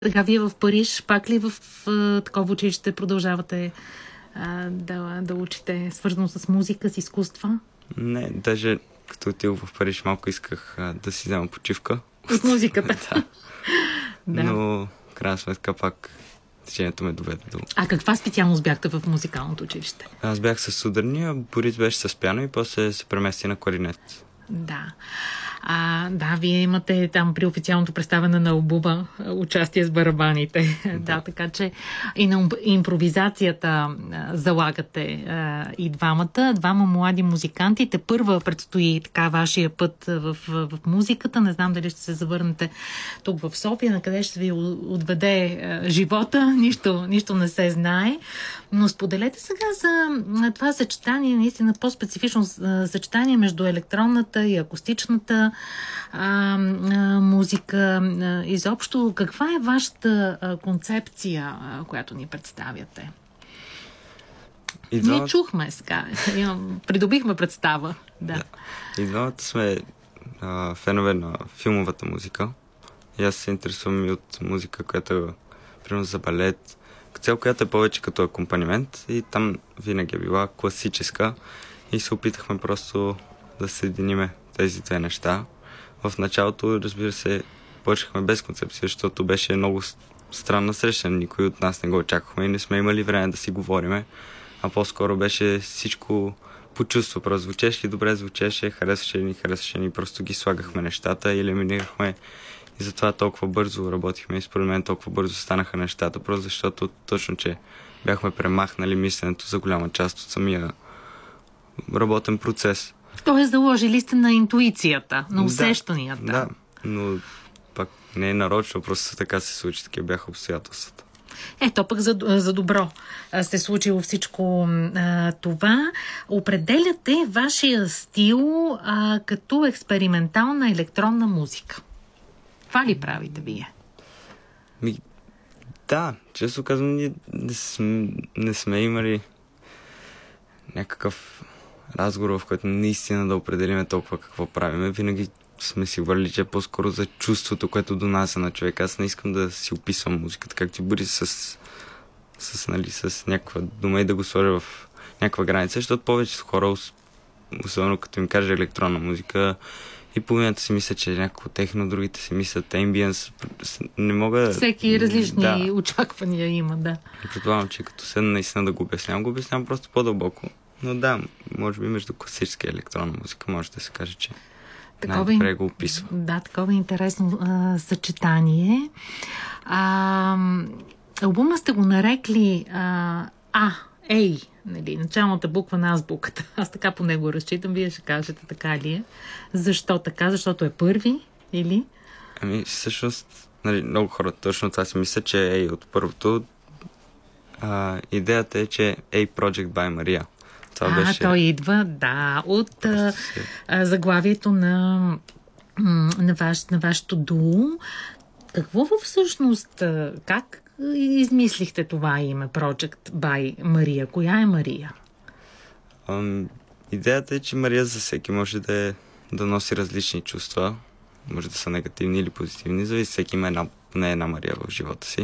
Така, вие в Париж, пак ли в такова училище продължавате да учите, свързано с музика, с изкуства? Не, даже като отидох в Париж, малко исках да си взема почивка. От музиката. Да. Да. Но, в крайна сметка, пак течението ме доведе до... А каква специалност бяхте в музикалното училище? Аз бях с ударни, а Борис беше с пиано и после се премести на кларинет. Да. Да, вие имате там при официалното представяне на албума участие с барабаните. Да, така че и на импровизацията залагате и двама млади музиканти. Те първа предстои така вашия път в музиката. Не знам дали ще се завърнете тук в София, на къде ще ви отведе живота. Нищо не се знае. Но споделете сега за това съчетание, наистина по-специфично съчетание между електронната и акустичната музика. Изобщо, каква е вашата концепция, която ни представяте? Ние чухме сега. Придобихме представа. Да. И двамата сме фенове на филмовата музика. И аз се интересувам и от музика, която примерно за балет, цел, която е повече като акомпанимент, и там винаги е била класическа и се опитахме просто да съединиме тези две неща. В началото, разбира се, почнахме без концепция, защото беше много странна среща. Никой от нас не го очаквахме и не сме имали време да си говориме, а по-скоро беше всичко по чувство. Просто звучеше ли добре, звучеше, харесваше ни, просто ги слагахме нещата и елиминирахме. И затова толкова бързо работихме и според мен толкова бързо станаха нещата, просто защото точно, че бяхме премахнали мисленето за голяма част от самия работен процес. Тоест заложили сте на интуицията, на усещанията. Да, но пак не е нарочно, просто така се случи, такива бяха обстоятелствата. Ето пък за добро се случило всичко това. Определяте вашия стил като експериментална електронна музика. Това ли правите вие? Да, често казвам, ние не сме имали някакъв разговор, в който наистина да определиме толкова какво правиме. Винаги сме си говорили, че е по-скоро за чувството, което донася на човек. Аз не искам да си описвам музиката, както и бъде с някаква дума и да го сложа в някаква граница, защото повечето хора, особено като им каже електронна музика, и половината си мисля, че е някакво техно, другите си мислят амбиенс. Не мога... Всеки различни очаквания има, да. Предполагам, че като седна наистина да го обяснявам просто по-дълбоко. Но да, може би между класическа и електронна музика може да се каже, че най-добре го описва. Да, такова интересно съчетание. Албума сте го нарекли Ей, нали, началната буква на азбуката. Аз така по него разчитам, вие ще кажете така ли е. Защо така? Защото е първи или? Всъщност, нали, много хора точно това си мислят, че е Ей от първото. Идеята е, че Ей Project by Мария. Той идва, от заглавието на вашето дуо. Какво всъщност, как измислихте това име Project by Мария? Коя е Мария? Идеята е, че Мария за всеки може да носи различни чувства. Може да са негативни или позитивни. Зависи, всеки има поне една Мария в живота си.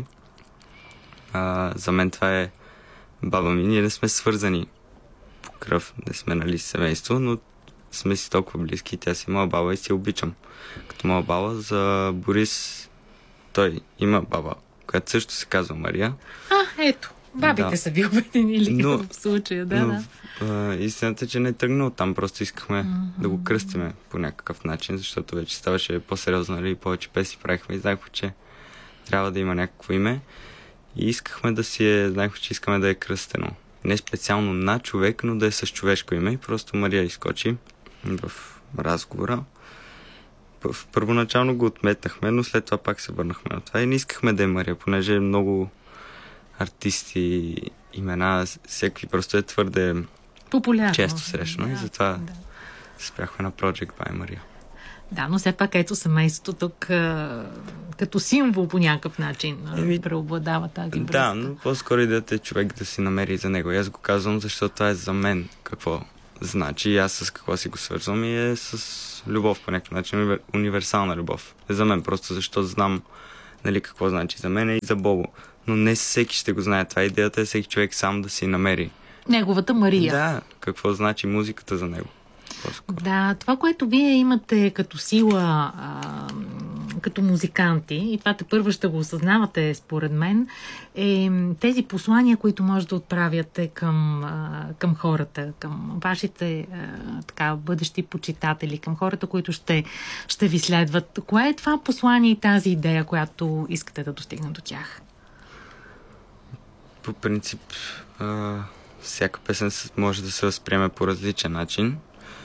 За мен това е баба ми. Ние не сме свързани по кръв, не сме семейство, но сме си толкова близки и тя си моя баба и си обичам. Като моя баба, за Борис, той има баба, която също се казва Мария. Ето, бабите са ви обединили в случая, истината е, че не е тръгнал там, просто искахме да го кръстиме по някакъв начин, защото вече ставаше по-сериозно, нали, повече песни правихме и знаехме, че трябва да има някакво име и искахме знаехме, че искаме да е кръстено. Не специално на човек, но да е с човешко име и просто Мария изкочи в разговора. Първоначално го отметнахме, но след това пак се върнахме на това и не искахме да е Мария, понеже много артисти, имена, всеки просто е твърде популярно, често срещано и затова се спряхме на Project by Мария. Да, но все пак ето семейството тук като символ по някакъв начин преобладава тази връзка. Да, но по-скоро идеята е човек да си намери за него. И аз го казвам, защото това е за мен какво значи и аз с какво си го свързвам и е с любов по някакъв начин, универсална любов. Е за мен просто, защото знам нали, какво значи за мен и за Бобо. Но не всеки ще го знае. Това идеята е всеки човек сам да си намери. Неговата Мария. Да, какво значи музиката за него. По-скоро. Да, това, което вие имате като сила, като музиканти, и това тепърва ще го осъзнавате, според мен, е тези послания, които може да отправяте към хората, към вашите така, бъдещи почитатели, към хората, които ще ви следват. Кое е това послание и тази идея, която искате да достигне до тях? По принцип, всяка песен може да се възприеме по различен начин.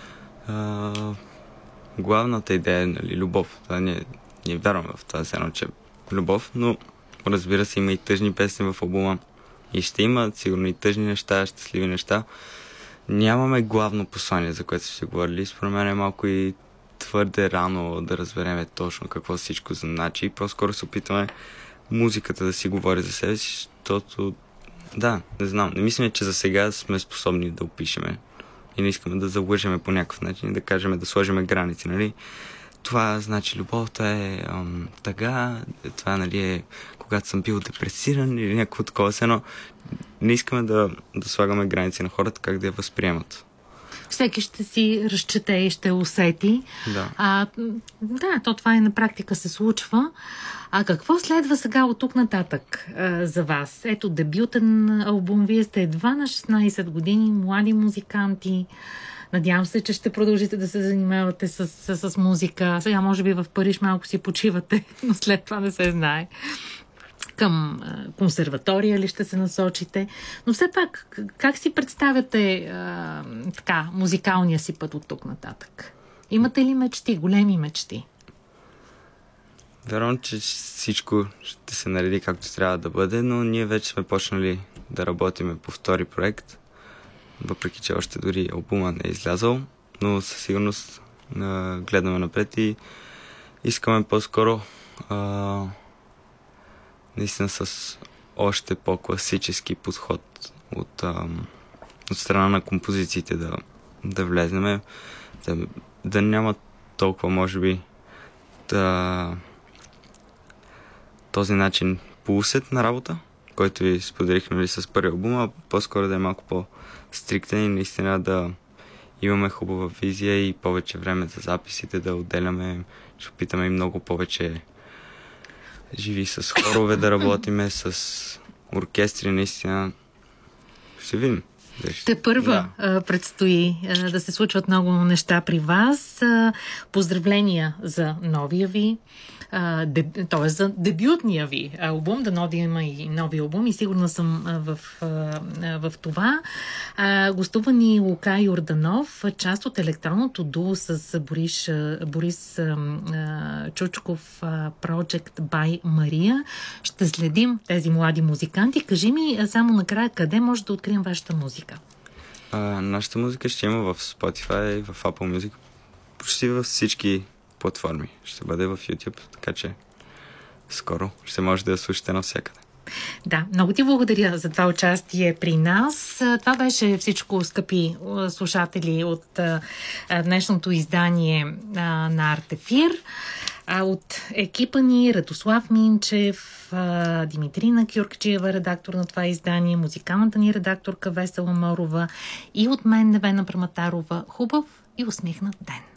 Главната идея е, нали, любов. Ние вярваме в това, че любов, но разбира се, има и тъжни песни в албума. И ще има сигурно и тъжни неща, щастливи неща. Нямаме главно послание, за което ще говорили. Според мен е малко и твърде рано да разбереме точно какво всичко значи. По-скоро се опитваме музиката да си говори за себе си, защото да, не знам. Не мисля, че за сега сме способни да опишеме. И не искаме да залъжеме по някакъв начин и да кажем, да сложиме граници, нали? Това значи любовта е тъга, това, нали, е когато съм бил депресиран или някакво такова, но не искаме да слагаме граници на хората, как да я възприемат. Всеки ще си разчете и ще усети. Да. Да, то това и на практика се случва. А какво следва сега от тук нататък за вас? Ето, дебютен албум. Вие сте едва на 16 години, млади музиканти. Надявам се, че ще продължите да се занимавате с музика. Сега, може би, в Париж малко си почивате, но след това не се знае. Към консерватория ли ще се насочите? Но все пак, как си представяте така, музикалния си път от тук нататък? Имате ли мечти, големи мечти? Вярвам, че всичко ще се нареди както трябва да бъде, но ние вече сме почнали да работиме по втори проект, въпреки че още дори албума не е излязъл, но със сигурност гледаме напред и искаме по-скоро наистина с още по-класически подход от страна на композициите да влезнем, да няма толкова, може би, този начин полусет на работа, който ви споделих, нали, с първи албум, а по-скоро да е малко по-стриктен и наистина да имаме хубава визия и повече време за записите, да отделяме, ще опитаме и много повече живи с хорове да работиме, с оркестри, наистина. Ще видим. Тепърва предстои да се случват много неща при вас. Поздравления за новия ви, т.е. за дебютния ви албум. Дано да има и нови албум и сигурна съм в това. Гостува ни Лука Йорданов, част от електронното дуо с Борис Чучков, Project by Мария. Ще следим тези млади музиканти. Кажи ми само накрая, къде може да открием вашата музика? Нашата музика ще има в Spotify, в Apple Music, почти във всички платформи. Ще бъде в YouTube, така че скоро ще може да я слушате навсякъде. Да, много ти благодаря за това участие при нас. Това беше всичко, скъпи слушатели, от днешното издание на Артефир. От екипа ни Радослав Минчев, Димитрина Кюркчиева, редактор на това издание, музикалната ни редакторка Весела Морова и от мен Невена Праматарова. Хубав и усмихнат ден!